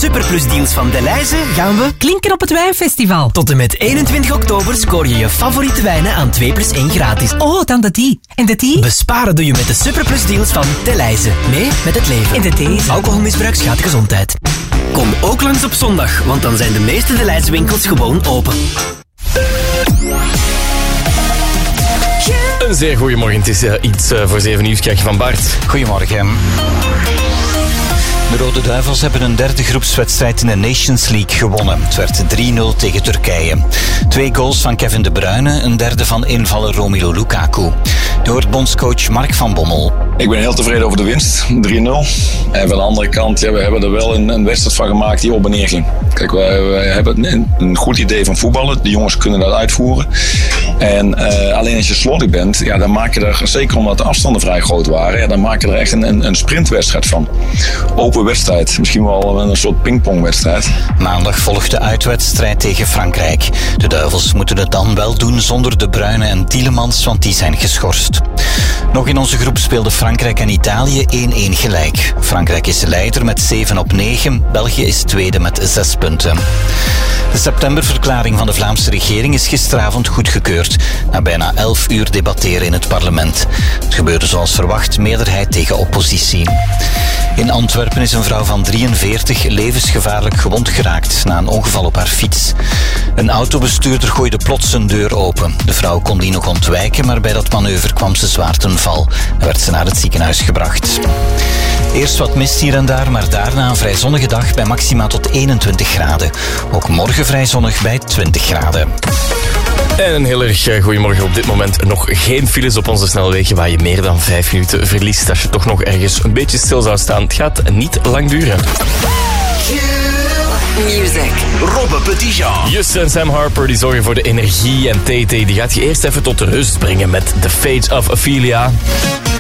Superplus deals van Delhaize gaan we klinken op het Wijnfestival. tot en met 21 oktober scoor je je favoriete wijnen aan 2+1 gratis. Oh, dan de tea. En de tea? Besparen doe je met de Superplus deals van Delhaize. Mee met het leven. En de thee? Alcoholmisbruik schaadt de gezondheid. Kom ook langs op zondag, want dan zijn de meeste Delhaize winkels gewoon open. Een zeer goeiemorgen. Het is iets voor 7 uur. Krijg je van Bart. Goedemorgen. De Rode Duivels hebben een derde groepswedstrijd in de Nations League gewonnen. Het werd 3-0 tegen Turkije. 2 goals van Kevin De Bruyne, een derde van invaller Romelu Lukaku. Je hoort bondscoach Mark van Bommel. Ik ben heel tevreden over de winst, 3-0. En van de andere kant, we hebben er wel een wedstrijd van gemaakt die op en neer ging. Kijk, wij hebben een goed idee van voetballen. De jongens kunnen dat uitvoeren. En alleen als je slordig bent, dan maak je er, zeker omdat de afstanden vrij groot waren, dan maak je er echt een sprintwedstrijd van. Open wedstrijd, misschien wel een soort pingpongwedstrijd. Maandag volgt de uitwedstrijd tegen Frankrijk. De Duivels moeten het dan wel doen zonder De Bruyne en Tielemans, want die zijn geschorst. Nog in onze groep speelden Frankrijk en Italië 1-1 gelijk. Frankrijk is leider met 7 op 9. België is tweede met 6 punten. De septemberverklaring van de Vlaamse regering is gisteravond goedgekeurd. Na bijna 11 uur debatteren in het parlement. Het gebeurde zoals verwacht, meerderheid tegen oppositie. In Antwerpen is een vrouw van 43 levensgevaarlijk gewond geraakt na een ongeval op haar fiets. Een autobestuurder gooide plots zijn deur open. De vrouw kon die nog ontwijken, maar bij dat manoeuvre kwam ze zwaar ten val en werd ze naar het ziekenhuis gebracht. Eerst wat mist hier en daar, maar daarna een vrij zonnige dag bij maxima tot 21 graden. Ook morgen vrij zonnig bij 20 graden. En een heel erg goeiemorgen. Op dit moment nog geen files op onze snelwegen waar je meer dan 5 minuten verliest als je toch nog ergens een beetje stil zou staan. Het gaat niet lang duren. Music. Robbe Petitjean. Just en Sam Harper die zorgen voor de energie en TT die gaat je eerst even tot de rust brengen met The Fate of Ophelia.